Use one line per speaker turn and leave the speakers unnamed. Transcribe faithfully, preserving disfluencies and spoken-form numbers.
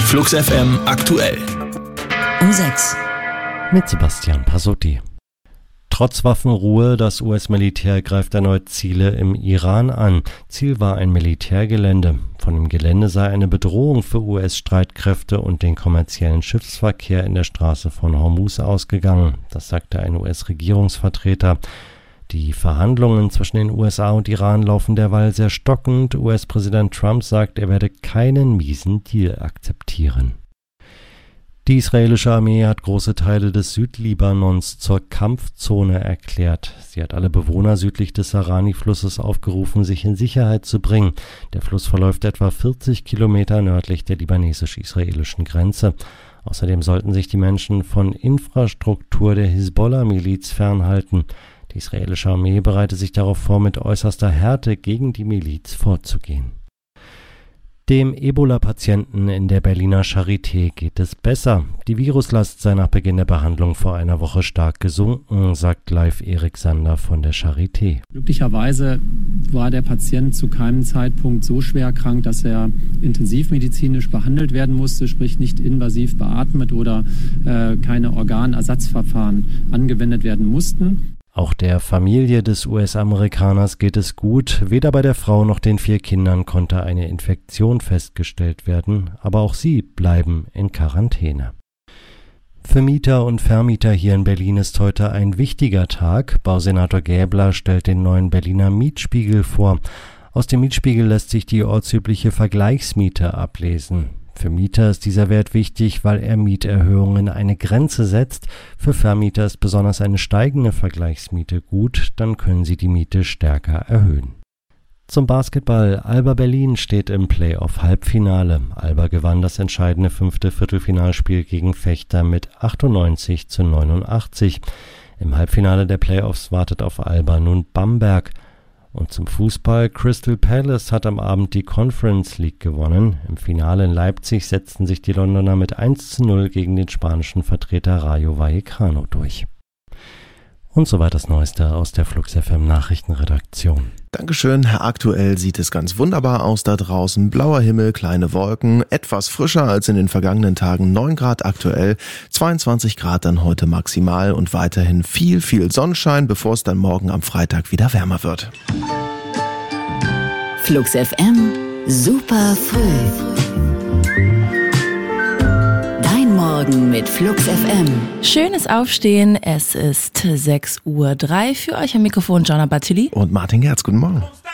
Flux F M aktuell.
Um sechs.
Mit Sebastian Pasotti. Trotz Waffenruhe, das U S-Militär greift erneut Ziele im Iran an. Ziel war ein Militärgelände. Von dem Gelände sei eine Bedrohung für U S-Streitkräfte und den kommerziellen Schiffsverkehr in der Straße von Hormuz ausgegangen. Das sagte ein U S-Regierungsvertreter. Die Verhandlungen zwischen den U S A und Iran laufen derweil sehr stockend. U S-Präsident Trump sagt, er werde keinen miesen Deal akzeptieren. Die israelische Armee hat große Teile des Südlibanons zur Kampfzone erklärt. Sie hat alle Bewohner südlich des Sarani-Flusses aufgerufen, sich in Sicherheit zu bringen. Der Fluss verläuft etwa vierzig Kilometer nördlich der libanesisch-israelischen Grenze. Außerdem sollten sich die Menschen von Infrastruktur der Hisbollah-Miliz fernhalten. Die israelische Armee bereitet sich darauf vor, mit äußerster Härte gegen die Miliz vorzugehen. Dem Ebola-Patienten in der Berliner Charité geht es besser. Die Viruslast sei nach Beginn der Behandlung vor einer Woche stark gesunken, sagt Leif Erik Sander von der Charité.
Glücklicherweise war der Patient zu keinem Zeitpunkt so schwer krank, dass er intensivmedizinisch behandelt werden musste, sprich nicht invasiv beatmet oder äh, keine Organersatzverfahren angewendet werden mussten.
Auch der Familie des U S-Amerikaners geht es gut. Weder bei der Frau noch den vier Kindern konnte eine Infektion festgestellt werden, aber auch sie bleiben in Quarantäne. Für Mieter und Vermieter hier in Berlin ist heute ein wichtiger Tag. Bausenator Gäbler stellt den neuen Berliner Mietspiegel vor. Aus dem Mietspiegel lässt sich die ortsübliche Vergleichsmiete ablesen. Für Mieter ist dieser Wert wichtig, weil er Mieterhöhungen eine Grenze setzt. Für Vermieter ist besonders eine steigende Vergleichsmiete gut, dann können sie die Miete stärker erhöhen. Zum Basketball. Alba Berlin steht im Playoff-Halbfinale. Alba gewann das entscheidende fünfte Viertelfinalspiel gegen Vechta mit achtundneunzig zu neunundachtzig. Im Halbfinale der Playoffs wartet auf Alba nun Bamberg. Und zum Fußball. Crystal Palace hat am Abend die Conference League gewonnen. Im Finale in Leipzig setzten sich die Londoner mit eins zu null gegen den spanischen Vertreter Rayo Vallecano durch. Und soweit das Neueste aus der Flux F M Nachrichtenredaktion.
Dankeschön, Herr Aktuell sieht es ganz wunderbar aus da draußen. Blauer Himmel, kleine Wolken, etwas frischer als in den vergangenen Tagen, neun Grad aktuell, zweiundzwanzig Grad dann heute maximal und weiterhin viel, viel Sonnenschein, bevor es dann morgen am Freitag wieder wärmer wird.
Flux F M, super früh. Morgen mit Flux F M.
Schönes Aufstehen, es ist sechs Uhr drei. Für euch am Mikrofon Gianna Battili
und Martin Gerz, guten Morgen.